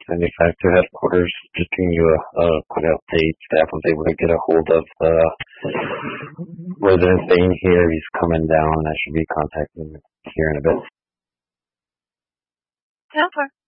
75 to headquarters. Just giving you a quick update. Staff was able to get a hold of the resident staying here. He's coming down. I should be contacting him here in a bit. Over.